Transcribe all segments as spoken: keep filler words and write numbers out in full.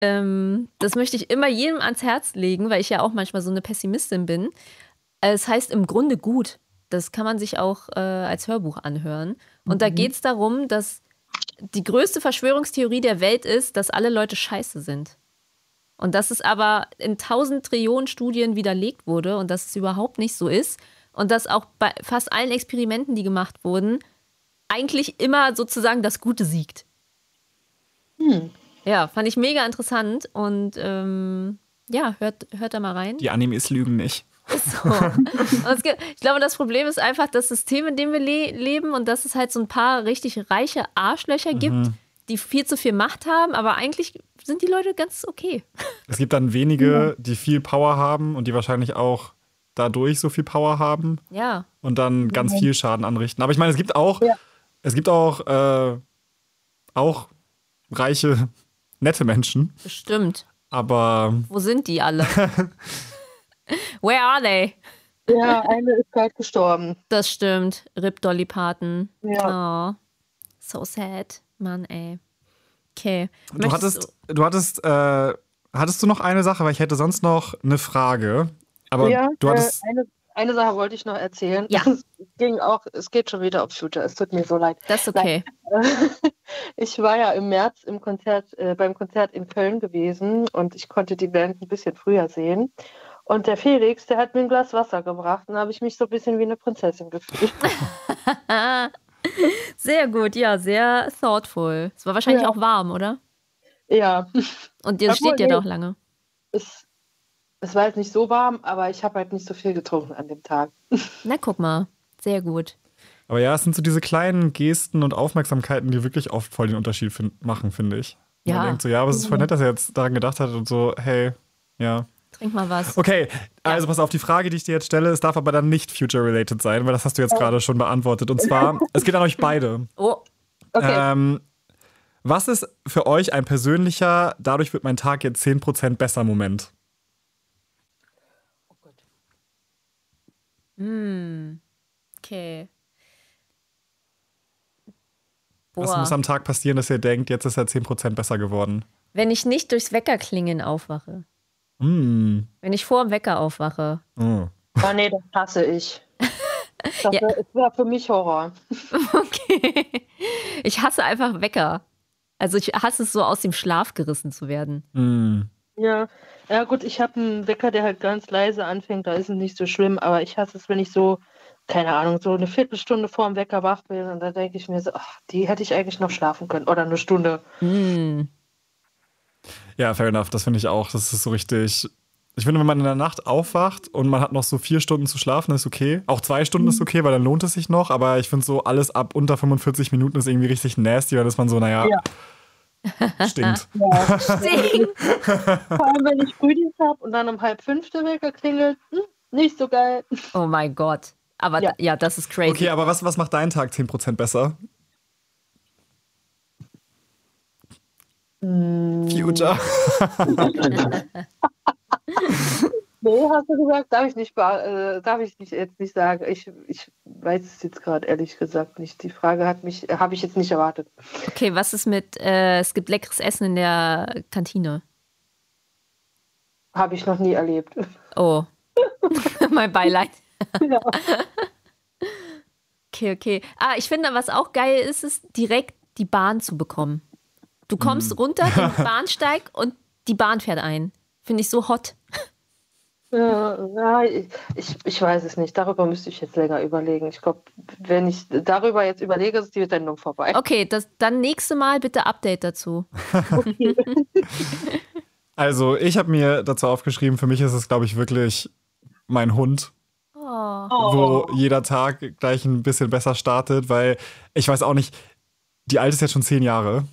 Ähm, das möchte ich immer jedem ans Herz legen, weil ich ja auch manchmal so eine Pessimistin bin. Es heißt im Grunde gut. Das kann man sich auch äh, als Hörbuch anhören. Und mhm. da geht es darum, dass die größte Verschwörungstheorie der Welt ist, dass alle Leute scheiße sind. Und dass es aber in tausend Trillionen Studien widerlegt wurde und dass es überhaupt nicht so ist. Und dass auch bei fast allen Experimenten, die gemacht wurden, eigentlich immer sozusagen das Gute siegt. Hm. Ja, fand ich mega interessant. Und ähm, ja, hört, hört da mal rein. Die Animes lügen nicht. So. Und gibt, ich glaube, das Problem ist einfach das System, in dem wir le- leben und dass es halt so ein paar richtig reiche Arschlöcher gibt, mhm. die viel zu viel Macht haben, aber eigentlich sind die Leute ganz okay. Es gibt dann wenige, ja. die viel Power haben und die wahrscheinlich auch dadurch so viel Power haben ja. und dann ganz ja. viel Schaden anrichten. Aber ich meine, es gibt auch, ja. es gibt auch, äh, auch reiche, nette Menschen. Bestimmt. Aber wo sind die alle? Where are they? Ja, eine ist gerade gestorben. Das stimmt. Rip Dolly Parton. Ja. Oh. So sad. Mann, ey. Okay. Du hattest, du hattest, äh, hattest du noch eine Sache, weil ich hätte sonst noch eine Frage. Aber ja, du hattest. Äh, eine, eine Sache wollte ich noch erzählen. Ja. Es ging auch, es geht schon wieder auf Future. Es tut mir so leid. Das ist okay. Ich war ja im März im Konzert, äh, beim Konzert in Köln gewesen und ich konnte die Band ein bisschen früher sehen. Und der Felix, der hat mir ein Glas Wasser gebracht und da habe ich mich so ein bisschen wie eine Prinzessin gefühlt. Sehr gut, ja, sehr thoughtful. Es war wahrscheinlich ja. auch warm, oder? Ja. Und ihr steht ja nee, doch lange. Es, es war jetzt nicht so warm, aber ich habe halt nicht so viel getrunken an dem Tag. Na, guck mal. Sehr gut. Aber ja, es sind so diese kleinen Gesten und Aufmerksamkeiten, die wirklich oft voll den Unterschied fin- machen, finde ich. Ja. Man denkt so, ja, aber es ist voll nett, dass er jetzt daran gedacht hat und so, hey, ja. Trink mal was. Okay, also ja. pass auf, die Frage, die ich dir jetzt stelle, es darf aber dann nicht future-related sein, weil das hast du jetzt oh. gerade schon beantwortet. Und zwar, es geht an euch beide. Oh, okay. Ähm, was ist für euch ein persönlicher, dadurch wird mein Tag jetzt zehn Prozent besser Moment? Oh Gott. Hm, okay. Boah. Was muss am Tag passieren, dass ihr denkt, jetzt ist er zehn Prozent besser geworden? Wenn ich nicht durchs Weckerklingeln aufwache. Mm. Wenn ich vor dem Wecker aufwache. Oh, oh nee, das hasse ich. Das ja. wäre wär für mich Horror. Okay. Ich hasse einfach Wecker. Also ich hasse es so, aus dem Schlaf gerissen zu werden. Mm. Ja. Ja gut, ich habe einen Wecker, der halt ganz leise anfängt, da ist es nicht so schlimm, aber ich hasse es, wenn ich so, keine Ahnung, so eine Viertelstunde vor dem Wecker wach bin und da denke ich mir so, ach, die hätte ich eigentlich noch schlafen können. Oder eine Stunde. Mm. Ja, fair enough, das finde ich auch. Das ist so richtig. Ich finde, wenn man in der Nacht aufwacht und man hat noch so vier Stunden zu schlafen, ist okay. Auch zwei Stunden mhm. ist okay, weil dann lohnt es sich noch. Aber ich finde so, alles ab unter fünfundvierzig Minuten ist irgendwie richtig nasty, weil ist man so, naja, ja. stinkt. Ja. Stinkt. Vor allem, wenn ich Frühdienst habe und dann um halb fünf der Wecker klingelt, hm, nicht so geil. Oh mein Gott. Aber ja, ja das ist crazy. Okay, aber was, was macht deinen Tag zehn Prozent besser? Future. Nee, hast du gesagt, darf ich nicht, äh, darf ich nicht, jetzt nicht sagen. Ich, ich weiß es jetzt gerade ehrlich gesagt nicht. Die Frage hat mich, habe ich jetzt nicht erwartet. Okay, was ist mit, äh, es gibt leckeres Essen in der Kantine? Habe ich noch nie erlebt. Oh, mein Beileid. Ja. Okay, okay. Ah, ich finde, was auch geil ist, ist direkt die Bahn zu bekommen. Du kommst runter, den Bahnsteig und die Bahn fährt ein. Finde ich so hot. Ja, ja ich, ich weiß es nicht. Darüber müsste ich jetzt länger überlegen. Ich glaube, wenn ich darüber jetzt überlege, ist die Sendung vorbei. Okay, das, dann nächste Mal bitte Update dazu. Okay. Also, ich habe mir dazu aufgeschrieben, für mich ist es, glaube ich, wirklich mein Hund. Oh. Wo jeder Tag gleich ein bisschen besser startet, weil ich weiß auch nicht, die Alte ist jetzt schon zehn Jahre.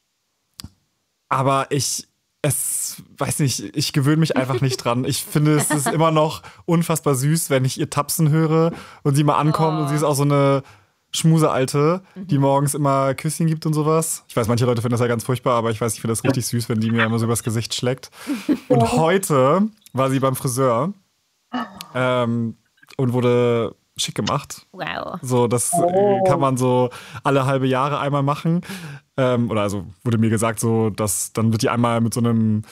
Aber ich, es, weiß nicht, ich gewöhne mich einfach nicht dran. Ich finde, es ist immer noch unfassbar süß, wenn ich ihr tapsen höre und sie mal ankommt. Oh. Und sie ist auch so eine Schmusealte, mhm. die morgens immer Küsschen gibt und sowas. Ich weiß, manche Leute finden das ja ganz furchtbar, aber ich weiß, ich finde das richtig süß, wenn die mir immer so übers Gesicht schlägt. Und heute war sie beim Friseur ähm, und wurde schick gemacht. Wow. So, das oh. kann man so alle halbe Jahre einmal machen. Ähm, oder also wurde mir gesagt, so, dass dann wird die einmal mit so einem